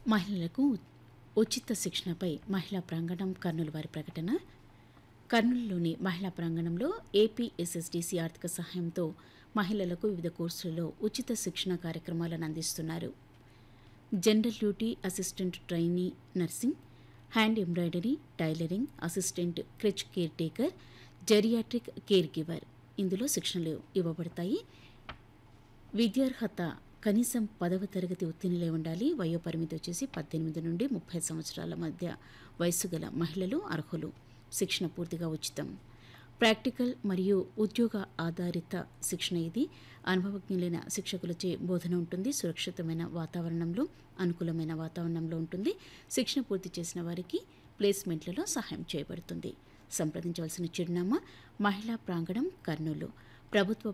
మహిళలకు ఉచిత శిక్షణపై మహిళా ప్రాంగణం కర్నూలు వారి ప్రకటన. కర్నూలులోని మహిళా ప్రాంగణంలో ఏపీఎస్ఎస్డీసీ ఆర్థిక సహాయంతో మహిళలకు వివిధ కోర్సులలో ఉచిత శిక్షణ కార్యక్రమాలను అందిస్తున్నారు. General duty assistant trainee nursing, hand embroidery, tailoring, assistant creche care taker, geriatric care giver ఇందులో శిక్షణలు ఇవ్వబడతాయి. విద్యార్హత కనీసం 10వ తరగతి ఉత్తీర్ణులై ఉండాలి. వయోపరిమితి వచ్చేసి 18 నుండి 30 సంవత్సరాల మధ్య వయసు గల మహిళలు అర్హులు. శిక్షణ పూర్తిగా ఉచితం. ప్రాక్టికల్ మరియు ఉద్యోగ ఆధారిత శిక్షణ ఇది. అనుభవజ్ఞులైన శిక్షకులచే బోధన ఉంటుంది. సురక్షితమైన వాతావరణంలో, అనుకూలమైన వాతావరణంలో ఉంటుంది. శిక్షణ పూర్తి చేసిన వారికి ప్లేస్మెంట్లలో సహాయం చేయబడుతుంది. సంప్రదించవలసిన చిరునామా మహిళా ప్రాంగణం కర్నూలు, ప్రభుత్వ